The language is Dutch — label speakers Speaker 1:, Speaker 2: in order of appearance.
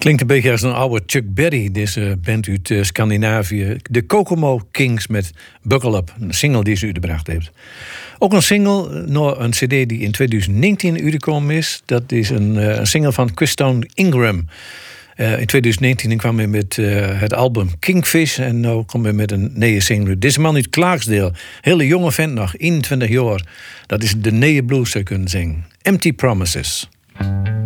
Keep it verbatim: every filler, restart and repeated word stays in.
Speaker 1: Klinkt een beetje als een oude Chuck Berry, deze band uit uh, Scandinavië. De Kokomo Kings met Buckle Up, een single die ze uitgebracht heeft. Ook een single, nou, een cd die in twintig negentien uitgekomen is. Dat is een, uh, een single van Christone Ingram. Uh, in twintig negentien kwam hij met uh, het album Kingfish. En nu komt hij met een nieuwe single. Deze man uit Clarksdale, hele jonge vent nog, eenentwintig jaar. Dat is de nieuwe blues zou kunnen zingen. Empty Promises.